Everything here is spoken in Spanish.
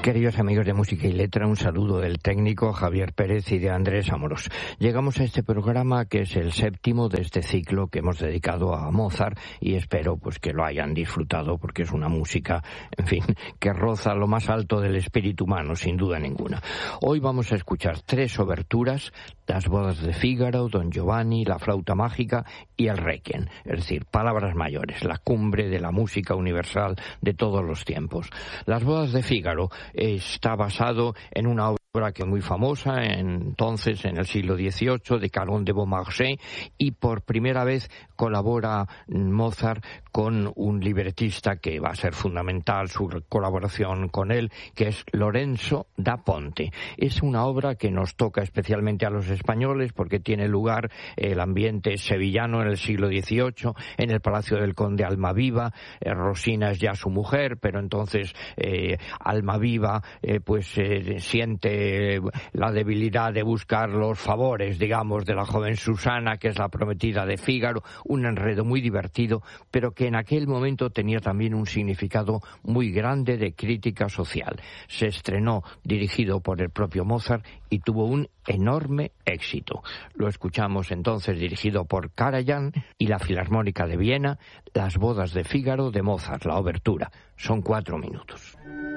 Queridos amigos de Música y Letra, un saludo del técnico Javier Pérez y de Andrés Amorós. Llegamos a este programa que es el séptimo de este ciclo que hemos dedicado a Mozart y espero pues que lo hayan disfrutado porque es una música, en fin, que roza lo más alto del espíritu humano, sin duda ninguna. Hoy vamos a escuchar 3 oberturas: Las bodas de Fígaro, Don Giovanni, La flauta mágica y el Requiem, es decir, palabras mayores, la cumbre de la música universal de todos los tiempos. Las bodas de Fígaro está basado en una obra que es muy famosa entonces, en el siglo XVIII, de Caron de Beaumarchais, y por primera vez colabora Mozart con un libretista que va a ser fundamental su colaboración con él, que es Lorenzo da Ponte. Es una obra que nos toca especialmente a los españoles porque tiene lugar el ambiente sevillano en el siglo XVIII, en el Palacio del Conde Almaviva. Rosina es ya su mujer, pero entonces Almaviva siente la debilidad de buscar los favores, digamos, de la joven Susana, que es la prometida de Fígaro, un enredo muy divertido, pero que en aquel momento tenía también un significado muy grande de crítica social. Se estrenó dirigido por el propio Mozart y tuvo un enorme éxito. Lo escuchamos entonces dirigido por Karajan y la Filarmónica de Viena, Las bodas de Fígaro de Mozart, la obertura. Son 4 minutos.